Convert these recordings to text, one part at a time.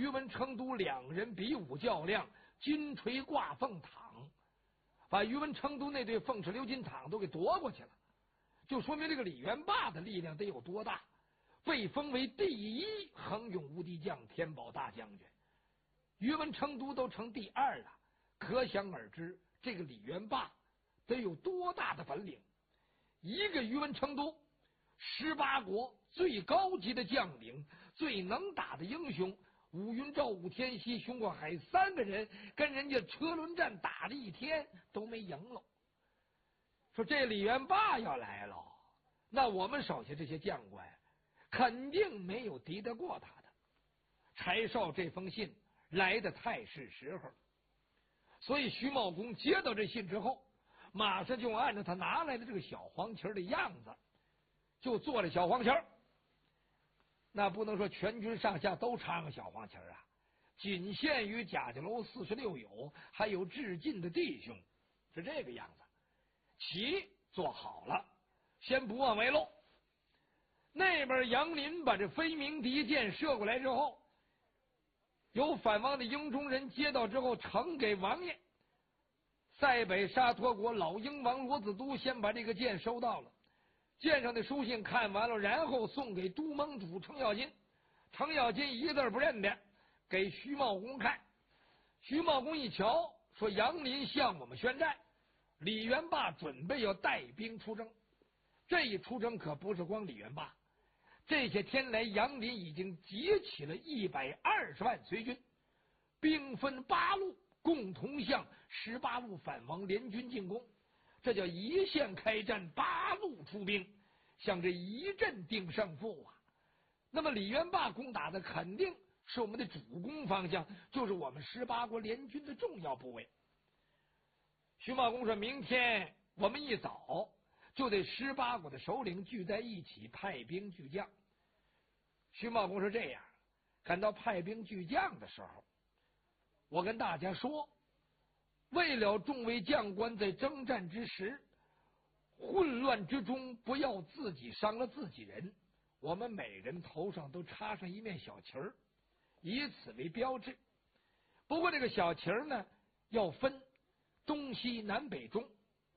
于文、成都两人比武较量，金锤挂凤躺，把于文、成都那对凤翅鎏金躺都给夺过去了，就说明这个李元霸的力量得有多大，被封为第一横勇无敌将、天宝大将军。于文、成都都成第二了，可想而知这个李元霸得有多大的本领。一个于文、成都，18国最高级的将领，最能打的英雄，武云、赵、武天锡、熊过海3个人跟人家车轮战打了一天都没赢了。说这李元霸要来了，那我们手下这些将官肯定没有敌得过他的。柴绍这封信来得太是时候，所以徐茂公接到这信之后，马上就按照他拿来的这个小黄旗的样子，就做了小黄旗。那不能说全军上下都插个小黄旗啊，仅限于贾家楼46友还有致敬的弟兄，是这个样子。旗做好了，先不往外露。那边杨林把这飞鸣敌箭射过来之后，有反王的英中人接到之后呈给王爷。塞北沙陀国老英王罗子都先把这个箭收到了，箭上的书信看完了，然后送给都盟主程咬金。程咬金一字不认的给徐茂公看，徐茂公一瞧，说杨林向我们宣战，李元霸准备要带兵出征。这一出征可不是光李元霸，这些天来杨林已经集起了120万随军，兵分8路，共同向18路反王联军进攻。这叫一线开战，8路出兵，向这一阵定胜负啊！那么李元霸攻打的肯定是我们的主攻方向，就是我们18国联军的重要部位。徐茂公说，明天我们一早就得18国的首领聚在一起，派兵聚将。徐茂公说，这样，赶到派兵聚将的时候，我跟大家说，为了众位将官在征战之时混乱之中不要自己伤了自己人，我们每人头上都插上一面小旗儿，以此为标志。不过这个小旗儿呢，要分东西南北中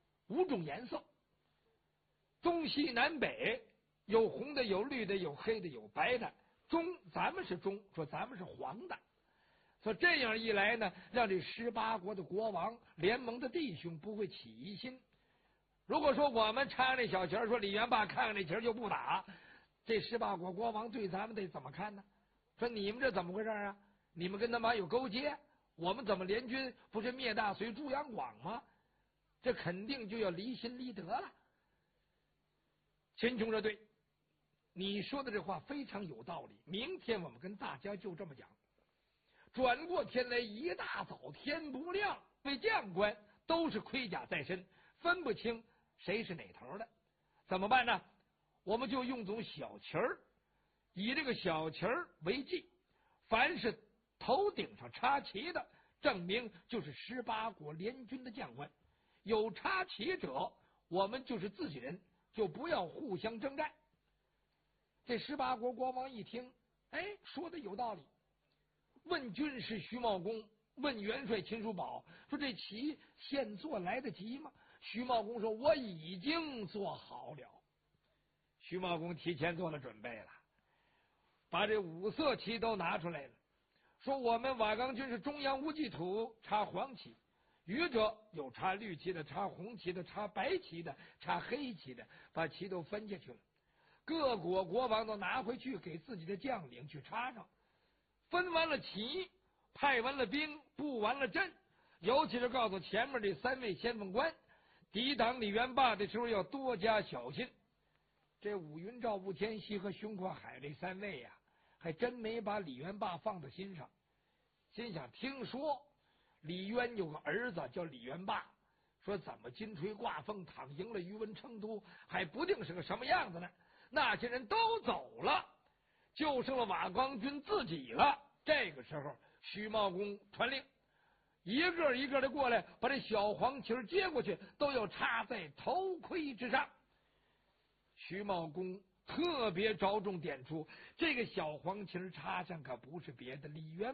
5种颜色，东西南北有红的，有绿的，有黑的，有白的。中咱们是中，说咱们是黄的。所以这样一来呢，让这18国的国王联盟的弟兄不会起疑心。如果说我们插那小旗儿，说李元霸看看那旗儿就不打，这18国国王对咱们得怎么看呢？说你们这怎么回事啊？你们跟他妈有勾结？我们怎么联军不是灭大隋诛杨广吗？这肯定就要离心离德了。秦琼说，对，你说的这话非常有道理，明天我们跟大家就这么讲。转过天来，一大早天不亮，为将官都是盔甲在身，分不清谁是哪头的，怎么办呢？我们就用种小旗儿，以这个小旗儿为记，凡是头顶上插旗的，证明就是18国联军的将官，有插旗者，我们就是自己人，就不要互相征战。这18国国王一听，哎，说的有道理。问军师徐茂公，问元帅秦叔宝，说这旗现做来得及吗？徐茂公说，我已经做好了。徐茂公提前做了准备了，把这5色旗都拿出来了，说我们瓦岗军是中央无忌土插黄旗，余者有插绿旗的，插红旗的，插白旗的，插黑旗的，把旗都分下去了。各国国王都拿回去给自己的将领去插上。分完了旗，派完了兵，布完了阵，尤其是告诉前面这3位先锋官，抵挡李元霸的时候要多加小心。这武云、赵、武天锡和熊阔海这3位呀，还真没把李元霸放在心上。心想，听说李渊有个儿子叫李元霸，说怎么金锤挂凤躺赢了于文、成都，还不定是个什么样子呢。那些人都走了，就剩了瓦岗军自己了。这个时候，徐茂公传令，一个一个的过来，把这小黄旗接过去，都要插在头盔之上。徐茂公特别着重点出，这个小黄旗插上可不是别的，李元